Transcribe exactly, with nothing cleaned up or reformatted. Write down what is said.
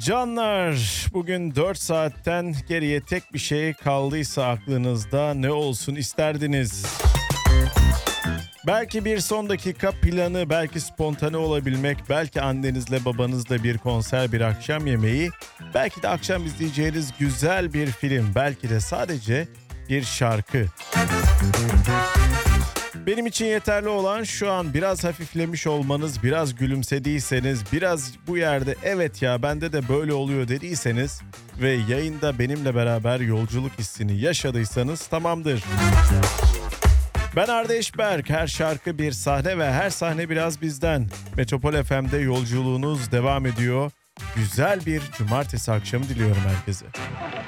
Canlar, bugün dört saatten geriye tek bir şey kaldıysa aklınızda ne olsun isterdiniz? Belki bir son dakika planı, belki spontane olabilmek, belki annenizle babanızla bir konser, bir akşam yemeği, belki de akşam izleyeceğiniz güzel bir film, belki de sadece bir şarkı. Benim için yeterli olan şu an biraz hafiflemiş olmanız, biraz gülümsediyseniz, biraz bu yerde evet ya bende de böyle oluyor dediyseniz ve yayında benimle beraber yolculuk hissini yaşadıysanız tamamdır. Ben Arda Eşberk, her şarkı bir sahne ve her sahne biraz bizden. Metropol F M'de yolculuğunuz devam ediyor. Güzel bir cumartesi akşamı diliyorum herkese.